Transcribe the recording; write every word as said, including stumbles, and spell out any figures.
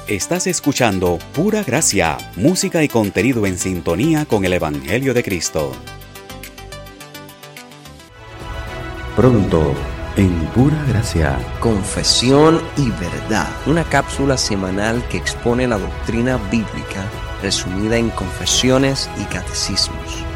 Estás escuchando Pura Gracia, música y contenido en sintonía con el Evangelio de Cristo. Pronto, en Pura Gracia, Confesión y Verdad, una cápsula semanal que expone la doctrina bíblica resumida en confesiones y catecismos.